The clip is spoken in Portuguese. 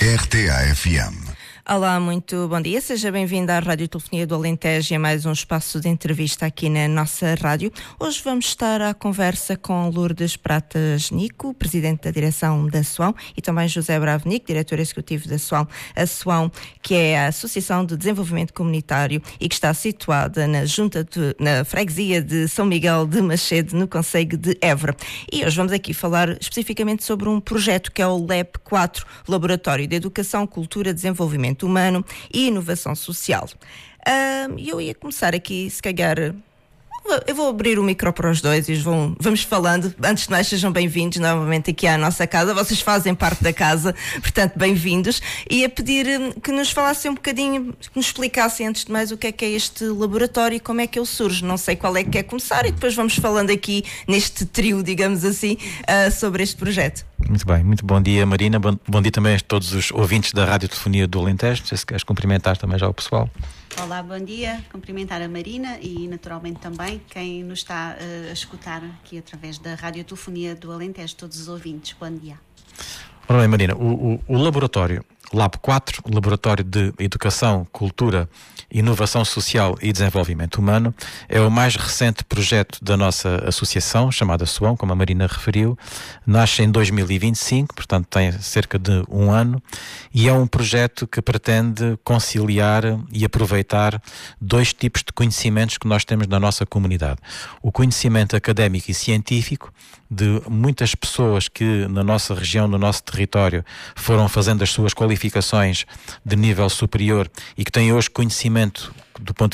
RTA-FM. Olá, muito bom dia. Seja bem-vindo à Rádio Telefonia do Alentejo e a mais um espaço de entrevista aqui na nossa rádio. Hoje vamos estar à conversa com Lourdes Pratas Nico, Presidente da Direção da SOAM, e também José Bravo Nico, Diretor Executivo da SOAM. A SOAM, que é a Associação de Desenvolvimento Comunitário e que está situada na freguesia de São Miguel de Machede, no concelho de Évora. E hoje vamos aqui falar especificamente sobre um projeto que é o LEP 4, Laboratório de Educação, Cultura, Desenvolvimento Humano e Inovação Social. Eu ia começar aqui, se calhar, eu vou abrir o micro para os dois e vamos falando. Antes de mais, sejam bem-vindos novamente aqui à nossa casa. Vocês fazem parte da casa, portanto, bem-vindos. E a pedir que nos falassem um bocadinho, que nos explicassem antes de mais o que é este laboratório e como é que ele surge. Não sei qual é que quer começar e depois vamos falando aqui neste trio, digamos assim, sobre este projeto. Muito bem, muito bom dia, Marina. Bom dia também a todos os ouvintes da Rádio Telefonia do Alentejo. Não sei se queres cumprimentar também já o pessoal. Olá, bom dia. Cumprimentar a Marina e naturalmente também quem nos está a escutar aqui através da Rádio Telefonia do Alentejo, todos os ouvintes. Bom dia. Ora bem, Marina, o laboratório LAB 4, Laboratório de Educação, Cultura, Inovação Social e Desenvolvimento Humano, é o mais recente projeto da nossa associação, chamada SOAM, como a Marina referiu. Nasce em 2025, portanto tem cerca de um ano, e é um projeto que pretende conciliar e aproveitar dois tipos de conhecimentos que nós temos na nossa comunidade. O conhecimento académico e científico de muitas pessoas que na nossa região, no nosso território, foram fazendo as suas qualificações de nível superior e que têm hoje conhecimento do ponto